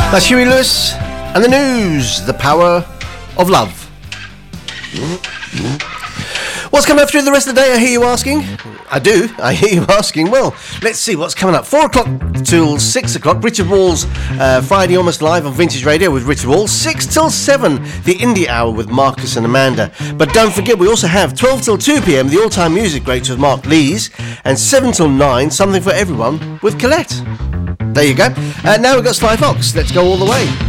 That's Huey Lewis and the News, The Power of Love. What's coming up through the rest of the day, I hear you asking? I do, I hear you asking. Well, let's see what's coming up. 4 o'clock till 6 o'clock, Richard Wall's Friday Almost Live on Vintage Radio with Richard Wall. 6 till 7, the Indie Hour with Marcus and Amanda. But don't forget, we also have 12 till 2 p.m, the All-Time Music Greats with Mark Lees. And 7 till 9, Something for Everyone with Colette. There you go. Now we've got Sly Fox. Let's go all the way.